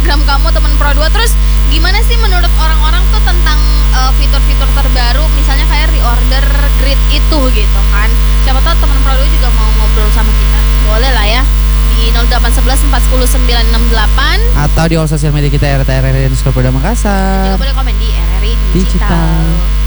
Instagram kamu teman Pro 2. Terus gimana sih menurut orang-orang tuh tentang fitur-fitur terbaru, misalnya kayak reorder grid itu gitu kan. Siapa tahu teman Pro 2 juga mau ngobrol sama kita. Boleh lah ya di 0811 410 968 atau di all sosial media kita RRI_Polda Makassar. juga boleh komen di RRI Digital.